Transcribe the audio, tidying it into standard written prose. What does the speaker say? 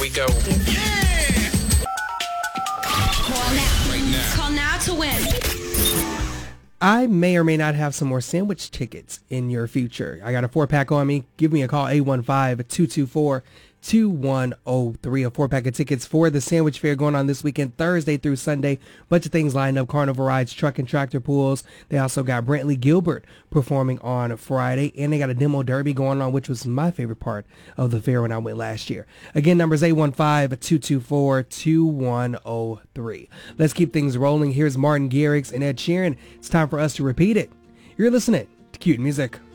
we go. Call now. Right now. Call now to win. I may or may not have some more sandwich tickets in your future. I got a 4-pack on me. Give me a call, 815-224-2103. A 4-pack of tickets for the sandwich fair going on this weekend, Thursday through Sunday. Bunch of things lined up. Carnival rides, truck and tractor pools. They also got Brantley Gilbert performing on Friday. And they got a demo derby going on, which was my favorite part of the fair when I went last year. Again, numbers 815-224-2103. Let's keep things rolling. Here's Martin Garrix and Ed Sheeran. It's time for us to repeat it. You're listening to Cute Music.